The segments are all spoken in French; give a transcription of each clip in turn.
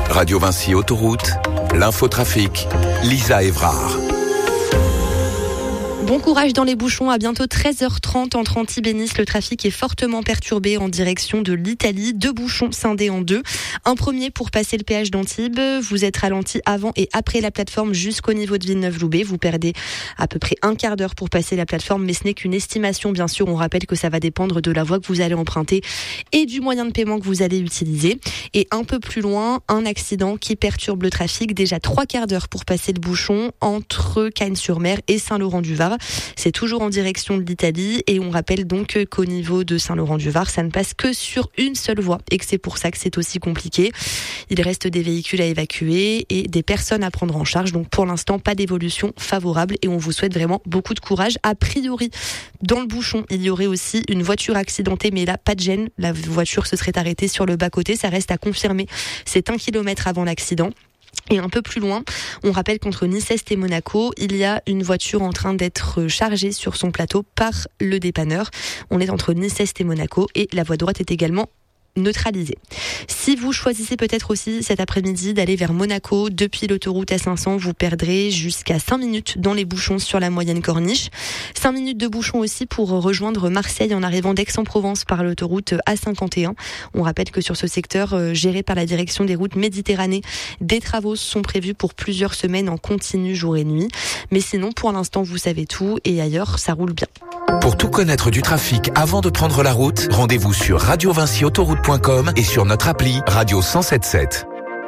Radio Vinci Autoroute, l'infotrafic, Lisa Évrard. Bon courage dans les bouchons, à bientôt 13h30 entre Antibes et Nice. Le trafic est fortement perturbé en direction de l'Italie. 2 bouchons scindés en 2. Un premier pour passer le péage d'Antibes. Vous êtes ralenti avant et après la plateforme jusqu'au niveau de Villeneuve-Loubet. Vous perdez à peu près un quart d'heure pour passer la plateforme, mais ce n'est qu'une estimation. Bien sûr, on rappelle que ça va dépendre de la voie que vous allez emprunter et du moyen de paiement que vous allez utiliser. Et un peu plus loin, un accident qui perturbe le trafic. Déjà 3 quarts d'heure pour passer le bouchon entre Cagnes-sur-Mer et Saint-Laurent-du-Var. C'est toujours en direction de l'Italie et on rappelle donc qu'au niveau de Saint-Laurent-du-Var, ça ne passe que sur une seule voie et que c'est pour ça que c'est aussi compliqué. Il reste des véhicules à évacuer et des personnes à prendre en charge. Donc pour l'instant, pas d'évolution favorable et on vous souhaite vraiment beaucoup de courage. A priori, dans le bouchon, il y aurait aussi une voiture accidentée, mais là, pas de gêne. La voiture se serait arrêtée sur le bas-côté. Ça reste à confirmer. C'est 1 kilomètre avant l'accident. Et un peu plus loin, on rappelle qu'entre Nice-Est et Monaco, il y a une voiture en train d'être chargée sur son plateau par le dépanneur. On est entre Nice-Est et Monaco et la voie droite est également neutralisé. Si vous choisissez peut-être aussi cet après-midi d'aller vers Monaco depuis l'autoroute A500, vous perdrez jusqu'à 5 minutes dans les bouchons sur la moyenne corniche. 5 minutes de bouchons aussi pour rejoindre Marseille en arrivant d'Aix-en-Provence par l'autoroute A51. On rappelle que sur ce secteur géré par la direction des routes Méditerranée, des travaux sont prévus pour plusieurs semaines en continu jour et nuit. Mais sinon, pour l'instant, vous savez tout et ailleurs, ça roule bien. Pour tout connaître du trafic avant de prendre la route, rendez-vous sur radiovinciautoroute.com et sur notre appli Radio 107.7.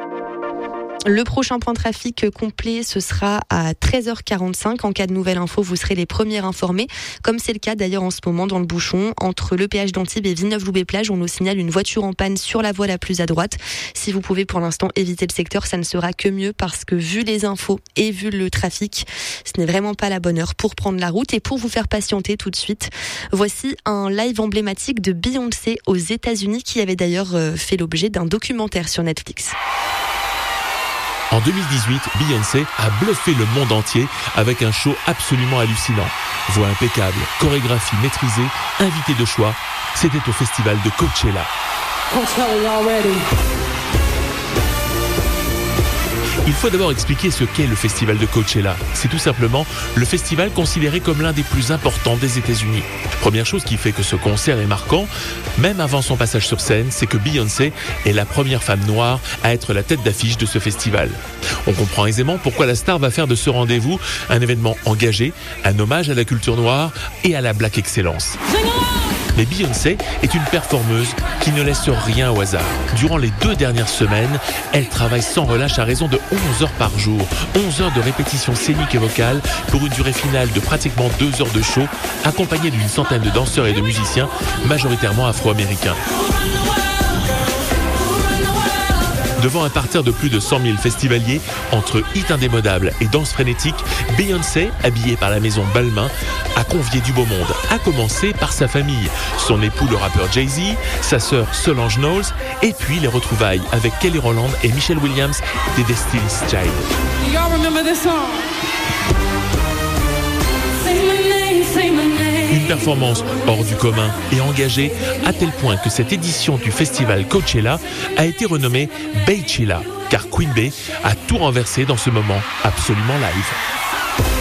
Le prochain point de trafic complet, ce sera à 13h45. En cas de nouvelle info, vous serez les premiers informés. Comme c'est le cas d'ailleurs en ce moment dans le bouchon. Entre le péage d'Antibes et Villeneuve-Loubet-Plage, on nous signale une voiture en panne sur la voie la plus à droite. Si vous pouvez pour l'instant éviter le secteur, ça ne sera que mieux parce que vu les infos et vu le trafic, ce n'est vraiment pas la bonne heure pour prendre la route. Et pour vous faire patienter tout de suite, voici un live emblématique de Beyoncé aux États-Unis qui avait d'ailleurs fait l'objet d'un documentaire sur Netflix. En 2018, Beyoncé a bluffé le monde entier avec un show absolument hallucinant. Voix impeccable, chorégraphie maîtrisée, invité de choix, c'était au festival de Coachella. Il faut d'abord expliquer ce qu'est le festival de Coachella. C'est tout simplement le festival considéré comme l'un des plus importants des États-Unis. Première chose qui fait que ce concert est marquant, même avant son passage sur scène, c'est que Beyoncé est la première femme noire à être la tête d'affiche de ce festival. On comprend aisément pourquoi la star va faire de ce rendez-vous un événement engagé, un hommage à la culture noire et à la Black Excellence. Mais Beyoncé est une performeuse qui ne laisse rien au hasard. Durant les 2 dernières semaines, elle travaille sans relâche à raison de 11 heures par jour. 11 heures de répétition scénique et vocale pour une durée finale de pratiquement 2 heures de show, accompagnée d'une centaine de danseurs et de musiciens, majoritairement afro-américains. Devant un parterre de plus de 100 000 festivaliers, entre hits indémodables et danse frénétique, Beyoncé, habillée par la maison Balmain, a convié du beau monde, à commencer par sa famille, son époux le rappeur Jay-Z, sa sœur Solange Knowles, et puis les retrouvailles avec Kelly Rowland et Michelle Williams des Destiny's Child. Y'all remember this song? Say my name, say my name. Une performance hors du commun et engagée à tel point que cette édition du festival Coachella a été renommée Beychella, car Queen Bey a tout renversé dans ce moment absolument live.